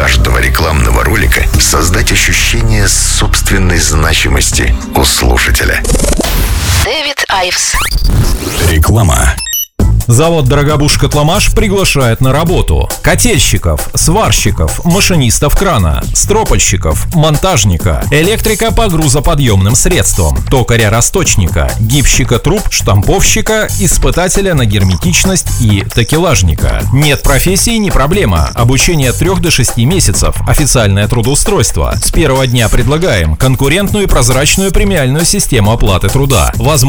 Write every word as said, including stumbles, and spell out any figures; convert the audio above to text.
каждого рекламного ролика создать ощущение собственной значимости у слушателя. Дэвид Айвс. Реклама. Завод «Дорогобуж-Котломаш» приглашает на работу котельщиков, сварщиков, машинистов крана, стропольщиков, монтажника, электрика по грузоподъемным средствам, токаря-расточника, гибщика труб, штамповщика, испытателя на герметичность и такелажника. Нет профессии — не проблема. Обучение от трёх до шести месяцев. Официальное трудоустройство. С первого дня предлагаем конкурентную и прозрачную премиальную систему оплаты труда. Возможно,